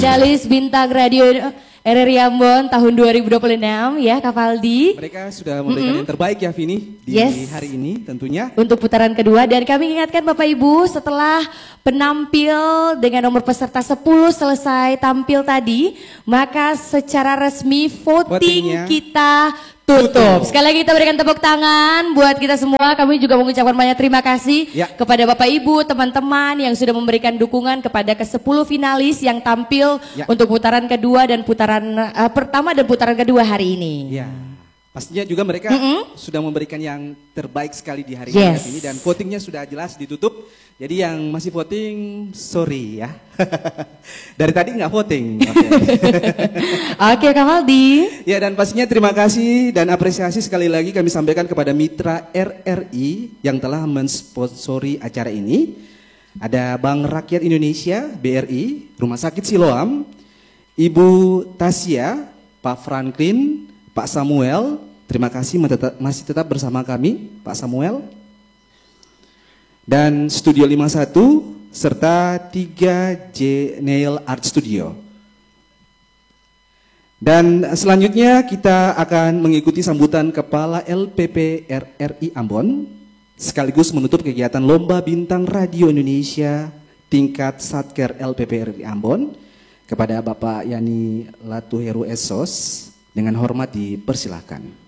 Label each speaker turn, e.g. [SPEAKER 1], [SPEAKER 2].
[SPEAKER 1] Jurnalis Bintang Radio RRI Ambon tahun 2026 ya Kak Faldi.
[SPEAKER 2] Mereka sudah memberikan yang terbaik ya Vini di hari ini tentunya. Untuk
[SPEAKER 1] putaran kedua dan kami ingatkan Bapak Ibu setelah penampil dengan nomor peserta 10 selesai tampil tadi, maka secara resmi voting kita tutup. Sekali lagi kita berikan tepuk tangan buat kita semua. Kami juga mengucapkan banyak terima kasih kepada Bapak Ibu, teman-teman yang sudah memberikan dukungan kepada ke-10 finalis yang tampil untuk putaran kedua dan putaran pertama dan putaran kedua hari ini.
[SPEAKER 2] Ya. Pastinya juga mereka sudah memberikan yang terbaik sekali di hari ini dan votingnya sudah jelas ditutup. Jadi yang masih voting, sorry ya. Dari tadi nggak voting.
[SPEAKER 1] Oke Kak Faldi.
[SPEAKER 2] Ya dan pastinya terima kasih dan apresiasi sekali lagi kami sampaikan kepada mitra RRI yang telah mensponsori acara ini. Ada Bank Rakyat Indonesia, BRI, Rumah Sakit Siloam, Ibu Tasya, Pak Franklin, Pak Samuel, terima kasih masih tetap bersama kami, Pak Samuel. Dan Studio 51 serta 3J Nail Art Studio. Dan selanjutnya kita akan mengikuti sambutan Kepala LPP RRI Ambon sekaligus menutup kegiatan Lomba Bintang Radio Indonesia tingkat Satker LPP RRI Ambon kepada Bapak Yani Latuheru Esos. Dengan hormat dipersilahkan.